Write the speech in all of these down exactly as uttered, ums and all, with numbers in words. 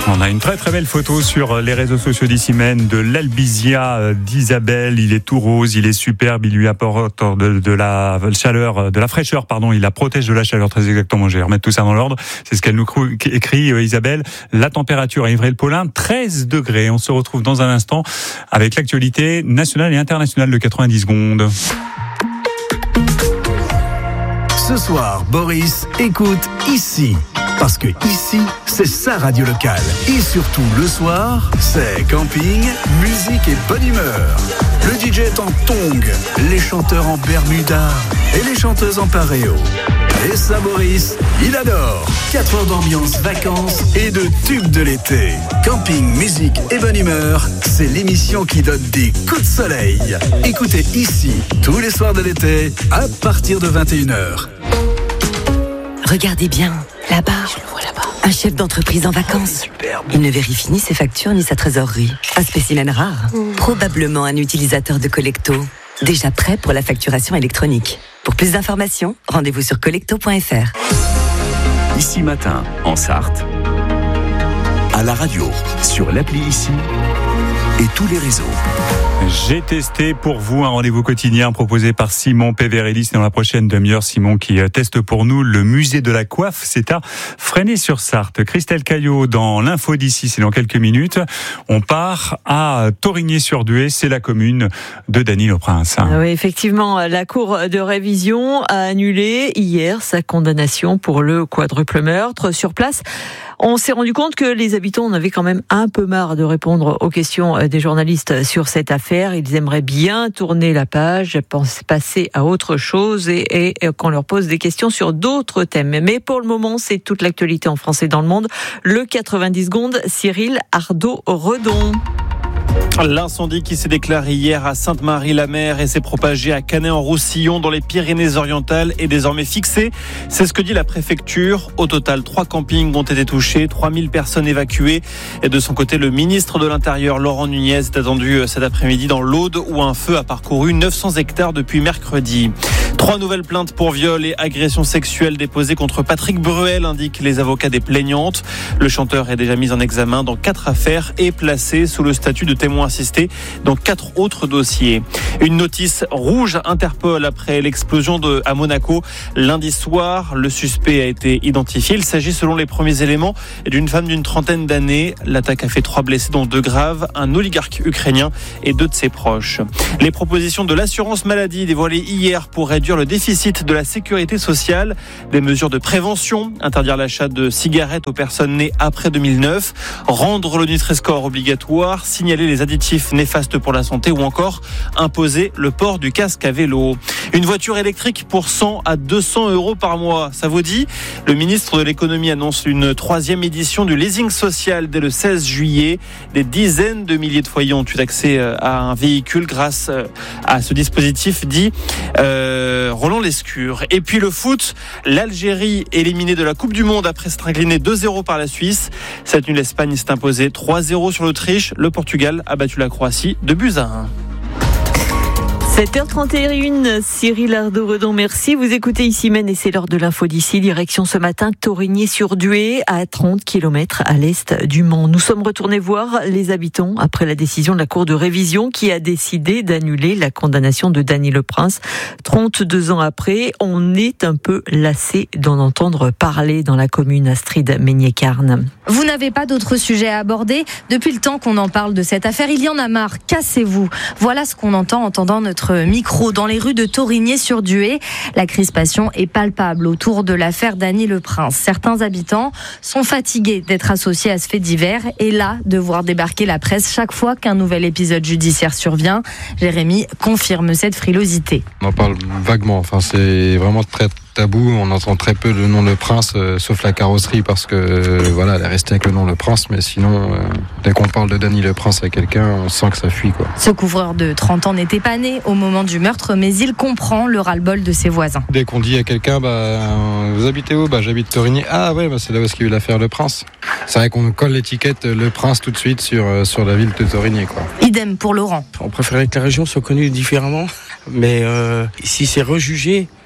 On a une très très belle photo sur les réseaux sociaux d'Issimène de l'Albizia d'Isabelle. Il est tout rose, il est superbe, il lui apporte de, de la chaleur, de la fraîcheur, pardon. Il la protège de la chaleur, très exactement. Je vais remettre tout ça dans l'ordre. C'est ce qu'elle nous écrit, Isabelle. La température à Ivry-le-Paulin, treize degrés. On se retrouve dans un instant avec l'actualité nationale et internationale de quatre-vingt-dix secondes. Ce soir, Boris écoute ici. Parce que ici, c'est sa radio locale. Et surtout, le soir, c'est camping, musique et bonne humeur. Le D J est en tongs, les chanteurs en bermuda et les chanteuses en paréo. Et ça, Boris, il adore. quatre heures d'ambiance, vacances et de tubes de l'été. Camping, musique et bonne humeur, c'est l'émission qui donne des coups de soleil. Écoutez ici, tous les soirs de l'été, à partir de vingt et une heures. Regardez bien, là-bas, je le vois là-bas. Un chef d'entreprise en vacances. Il ne vérifie ni ses factures ni sa trésorerie. Un spécimen rare. Mmh. Probablement un utilisateur de Collecto. Déjà prêt pour la facturation électronique. Pour plus d'informations, rendez-vous sur collecto point f r. Ici matin, en Sarthe, à la radio, sur l'appli Ici et tous les réseaux. J'ai testé pour vous un rendez-vous quotidien proposé par Simon Péverelli. C'est dans la prochaine demi-heure, Simon qui teste pour nous le musée de la coiffe. C'est à Fresnay-sur-Sarthe. Christelle Caillot dans l'info d'ici, c'est dans quelques minutes. On part à Torigné-sur-Dué, c'est la commune de Dany-le-Prince. Oui, effectivement, la cour de révision a annulé hier sa condamnation pour le quadruple meurtre. Sur place, on s'est rendu compte que les habitants en avaient quand même un peu marre de répondre aux questions des journalistes sur cette affaire. Ils aimeraient bien tourner la page, passer à autre chose et, et, et qu'on leur pose des questions sur d'autres thèmes. Mais pour le moment, c'est toute l'actualité en France et dans le monde. Le quatre-vingt-dix secondes, Cyril Ardo-Redon. L'incendie qui s'est déclaré hier à Sainte-Marie-la-Mer et s'est propagé à Canet-en-Roussillon dans les Pyrénées-Orientales est désormais fixé. C'est ce que dit la préfecture. Au total, trois campings ont été touchés, trois mille personnes évacuées. Et de son côté, le ministre de l'Intérieur, Laurent Nunez, est attendu cet après-midi dans l'Aude où un feu a parcouru neuf cents hectares depuis mercredi. Trois nouvelles plaintes pour viol et agression sexuelle déposées contre Patrick Bruel, indiquent les avocats des plaignantes. Le chanteur est déjà mis en examen dans quatre affaires et placé sous le statut de témoin assisté dans quatre autres dossiers. Une notice rouge Interpol après l'explosion de, à Monaco lundi soir. Le suspect a été identifié. Il s'agit selon les premiers éléments d'une femme d'une trentaine d'années. L'attaque a fait trois blessés dont deux graves, un oligarque ukrainien et deux de ses proches. Les propositions de l'assurance maladie dévoilées hier pour réduire le déficit de la sécurité sociale. Des mesures de prévention, interdire l'achat de cigarettes aux personnes nées après deux mille neuf, rendre le Nutri-Score obligatoire, signaler les additifs néfastes pour la santé ou encore imposer le port du casque à vélo. Une voiture électrique pour cent à deux cents euros par mois, ça vous dit ? Le ministre de l'économie annonce une troisième édition du leasing social dès le seize juillet. Des dizaines de milliers de foyers ont eu accès à un véhicule grâce à ce dispositif dit euh, Roland Lescure. Et puis le foot, l'Algérie éliminée de la Coupe du Monde après s'être inclinée deux zéro par la Suisse. Cette nuit, l'Espagne s'est imposée trois zéro sur l'Autriche. Le Portugal a battu la Croatie de buts à un. sept heures trente et une, Cyril Ardo-Redon, merci. Vous écoutez ici Maine et c'est l'heure de l'info d'ici. Direction ce matin, Torigné-sur-Dué, à trente kilomètres à l'est du Mans. Nous sommes retournés voir les habitants après la décision de la Cour de révision qui a décidé d'annuler la condamnation de Dany-le-Prince. trente-deux ans après, on est un peu lassé d'en entendre parler dans la commune. Astrid Meignet-Carne. Vous n'avez pas d'autres sujets à aborder ? Depuis le temps qu'on en parle de cette affaire, il y en a marre. Cassez-vous. Voilà ce qu'on entend en entendant notre micro dans les rues de Torigné-sur-Dué. La crispation est palpable autour de l'affaire Dany-le-Prince. Certains habitants sont fatigués d'être associés à ce fait divers et là, de voir débarquer la presse chaque fois qu'un nouvel épisode judiciaire survient. Jérémy confirme cette frilosité. On en parle vaguement, enfin c'est vraiment très tabou, on entend très peu le nom Le Prince, euh, sauf la carrosserie parce que euh, voilà, elle est restée avec le nom Le Prince, mais sinon, euh, dès qu'on parle de Dany-le-Prince à quelqu'un, on sent que ça fuit, quoi. Ce couvreur de trente ans n'était pas né au moment du meurtre, mais il comprend le ras-le-bol de ses voisins. Dès qu'on dit à quelqu'un, bah, euh, vous habitez où ? Bah, j'habite Torigné. Ah ouais, bah, c'est là où il y a eu l'affaire Le Prince. C'est vrai qu'on colle l'étiquette Le Prince tout de suite sur, euh, sur la ville de Torigné, quoi. Idem pour Laurent. On préférait que la région soit connue différemment, mais euh, si c'est rejugé,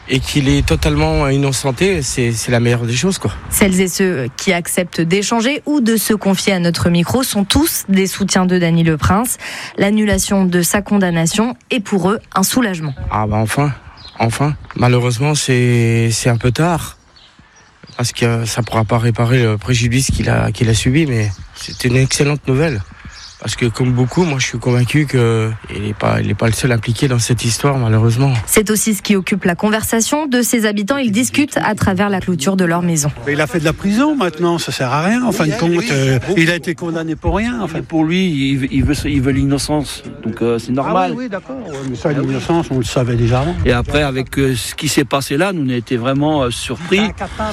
et qu'il est totalement innocenté, c'est, c'est la meilleure des choses, quoi. Celles et ceux qui acceptent d'échanger ou de se confier à notre micro sont tous des soutiens de Dany Le Prince. L'annulation de sa condamnation est pour eux un soulagement. Ah bah enfin, enfin. Malheureusement, c'est, c'est un peu tard. Parce que ça ne pourra pas réparer le préjudice qu'il a, qu'il a subi, mais c'est une excellente nouvelle. Parce que comme beaucoup, moi je suis convaincu qu'il n'est pas, il n'est pas le seul impliqué dans cette histoire, malheureusement. C'est aussi ce qui occupe la conversation de ses habitants. Ils discutent à travers la clôture de leur maison. Mais il a fait de la prison maintenant, ça sert à rien en fin de compte. Euh, il a été condamné pour rien. Enfin. Pour lui, il, il veut, il veut l'innocence, donc euh, c'est normal. Ah oui, oui d'accord. Ouais, mais ça, l'innocence, on le savait déjà avant. Et après, avec euh, ce qui s'est passé là, nous on a été vraiment euh, surpris.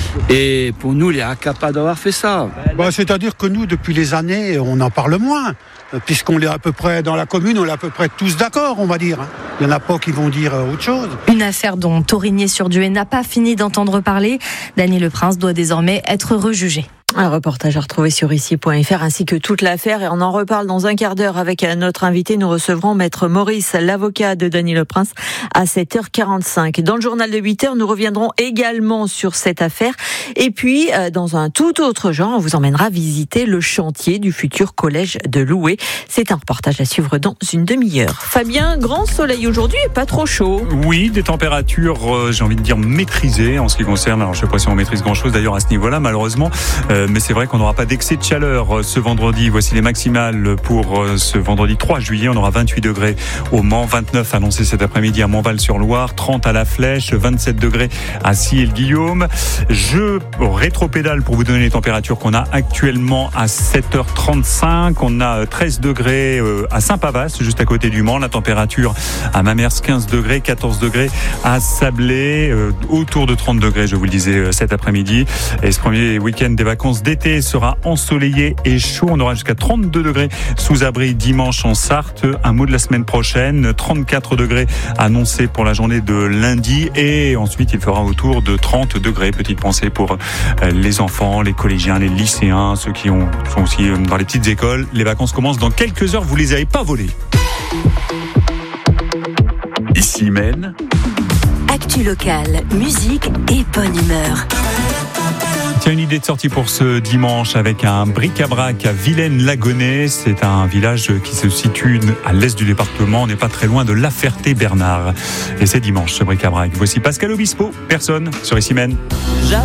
Et pour nous, il est incapable d'avoir fait ça. Bah, c'est-à-dire que nous, depuis les années, on en parle moins. Puisqu'on est à peu près dans la commune, on est à peu près tous d'accord, on va dire. Il n'y en a pas qui vont dire autre chose. Une affaire dont Torigné-sur-Dué n'a pas fini d'entendre parler. Dany Le Prince doit désormais être rejugé. Un reportage à retrouver sur ici point f r ainsi que toute l'affaire, et on en reparle dans un quart d'heure avec notre invité. Nous recevrons Maître Maurice, l'avocat de Dany Le Prince, à sept heures quarante-cinq. Dans le journal de huit heures, nous reviendrons également sur cette affaire. Et puis, dans un tout autre genre, on vous emmènera visiter le chantier du futur collège de Loué. C'est un reportage à suivre dans une demi-heure. Fabien, grand soleil aujourd'hui et pas trop chaud. Oui, des températures, euh, j'ai envie de dire maîtrisées en ce qui concerne. Alors, je ne sais pas si on maîtrise grand-chose d'ailleurs à ce niveau-là, malheureusement. Euh, mais c'est vrai qu'on n'aura pas d'excès de chaleur ce vendredi. Voici les maximales pour ce vendredi trois juillet. On aura vingt-huit degrés au Mans, vingt-neuf annoncés cet après-midi à Montval-sur-Loire, trente à La Flèche, vingt-sept degrés à Sille-Guillaume. Je rétropédale pour vous donner les températures qu'on a actuellement à sept heures trente-cinq. On a treize degrés à Saint-Pavas, juste à côté du Mans. La température à Mamers, quinze degrés, quatorze degrés à Sablé, autour de trente degrés, je vous le disais, cet après-midi. Et ce premier week-end des vacances d'été sera ensoleillé et chaud. On aura jusqu'à trente-deux degrés sous abri dimanche en Sarthe. Un mot de la semaine prochaine, trente-quatre degrés annoncés pour la journée de lundi, et ensuite il fera autour de trente degrés. Petite pensée pour les enfants, les collégiens, les lycéens, ceux qui ont, sont aussi dans les petites écoles. Les vacances commencent dans quelques heures, vous les avez pas volées. Ici Maine. Actu locale, musique et bonne humeur. Tiens, une idée de sortie pour ce dimanche avec un bric-à-brac à Vilaine-Lagonais. C'est un village qui se situe à l'est du département. On n'est pas très loin de La Ferté-Bernard. Et c'est dimanche, ce bric-à-brac. Voici Pascal Obispo, personne, sur Ici Maine.